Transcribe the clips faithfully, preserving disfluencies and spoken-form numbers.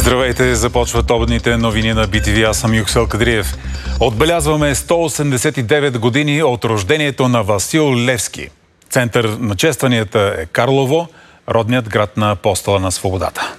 Здравейте, започват обедните новини на би ти ви. Аз съм Юксел Кадриев. Отбелязваме сто осемдесет и девет години от рождението на Васил Левски. Център на честванията е Карлово, родният град на Апостола на свободата.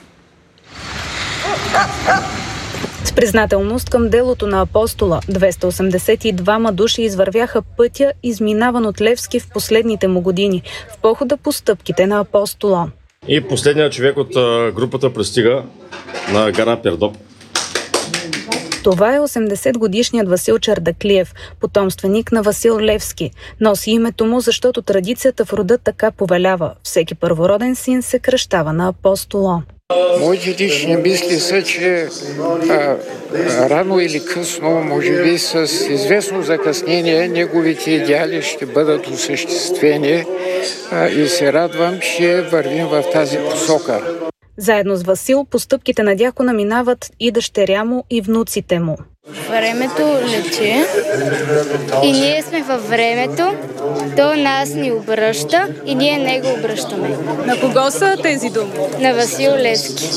С признателност към делото на Апостола, двеста осемдесет и двама души извървяха пътя, изминаван от Левски в последните му години, в похода по стъпките на Апостола. И последният човек от групата пристига на гара Пирдоп. Това е осемдесетгодишният Васил Чардаклиев, потомственик на Васил Левски. Носи името му, защото традицията в рода така повелява. Всеки първороден син се кръщава на Апостола. Моите лични мисли са, че а, рано или късно, може би с известно закъснение, неговите идеали ще бъдат осъществени а, и се радвам, че вървим в тази посока. Заедно с Васил по стъпките на дякона минават и дъщеря му, и внуците му. Времето лечи и ние сме във времето, то нас ни обръща и ние него обръщаме. На кого са тези думи? На Васил Левски.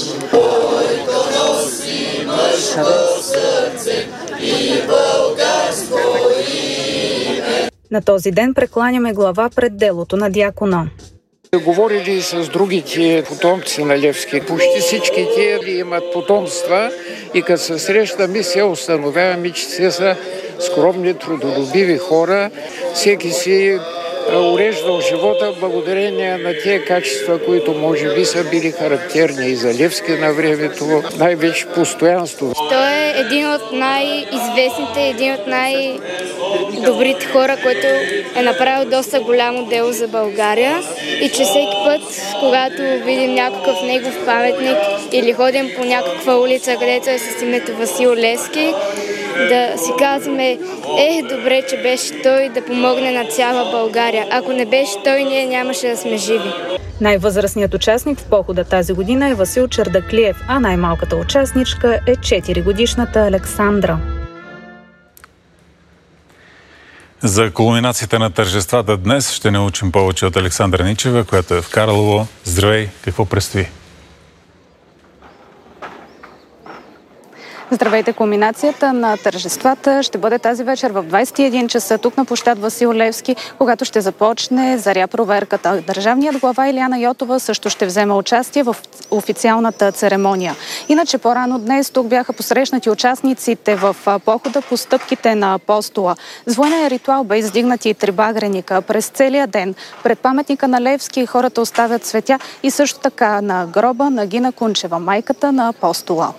На този ден прекланяме глава пред делото на дякона. Говорили и с другите потомци на Левски. Почти всички те имат потомства и като се срещаме, се установяваме, че те са скромни, трудолюбиви хора. Всеки си уреждал живота благодарение на тези качества, които може би са били характерни и за Левски на времето, най-вече постоянство. Той е един от най-известните, един от най-добрите хора, който е направил доста голямо дело за България и че всеки път, когато видим някакъв негов паметник или ходим по някаква улица, където е с името Васил Левски, да си казваме, е, добре, че беше той да помогне на цяла България. Ако не беше той, ние нямаше да сме живи. Най-възрастният участник в похода тази година е Васил Чардаклиев, а най-малката участничка е четиригодишната Александра. За кулминацията на тържествата днес ще научим повече от Александра Ничева, която е в Карлово. Здравей, какво предстои? Здравейте! Кулминацията на тържествата ще бъде тази вечер в двадесет и един часа тук на площад Васил Левски, когато ще започне заря проверката. Държавният глава Илияна Йотова също ще вземе участие в официалната церемония. Иначе по-рано днес тук бяха посрещнати участниците в похода по стъпките на Апостола. С военен ритуал бе издигнати и три багреника. През целия ден пред паметника на Левски хората оставят цветя и също така на гроба на Гина Кунчева, майката на Апостола.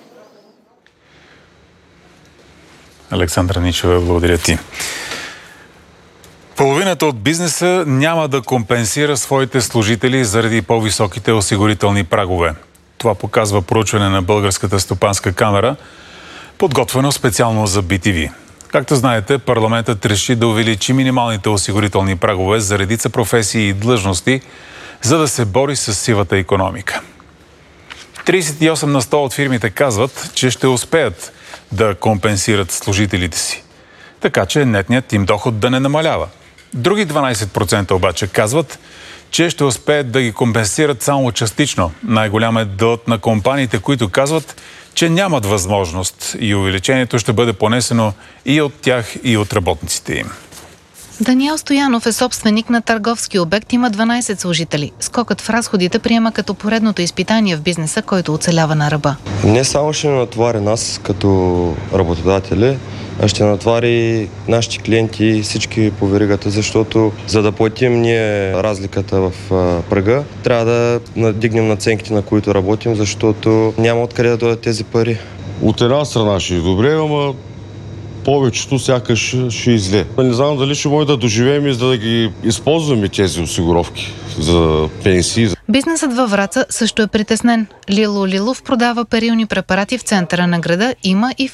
Александра Ничева, благодаря ти. Половината от бизнеса няма да компенсира своите служители заради по-високите осигурителни прагове. Това показва проучване на Българската стопанска камера, подготвено специално за би ти ви. Както знаете, парламентът реши да увеличи минималните осигурителни прагове за редица професии и длъжности, за да се бори с сивата икономика. тридесет и осем на сто от фирмите казват, че ще успеят да компенсират служителите си, така че нетният им доход да не намалява. Други дванадесет процента обаче казват, че ще успеят да ги компенсират само частично. Най-голям е делът на компаниите, които казват, че нямат възможност и увеличението ще бъде понесено и от тях, и от работниците им. Даниел Стоянов е собственик на търговски обект, има дванадесет служители. Скокът в разходите приема като поредното изпитание в бизнеса, който оцелява на ръба. Не само ще натовари нас като работодатели, а ще натовари нашите клиенти и всички по веригата, защото за да платим ние разликата в прага, трябва да надигнем наценките, на които работим, защото няма откъде да дойдат тези пари. От една страна ще е добре, ама повечето сякаш ще изле. Не знам дали ще може да доживеем и за да ги използваме тези осигуровки за пенсии. Бизнесът във Враца също е притеснен. Лило Лилов продава перилни препарати в центъра на града, има и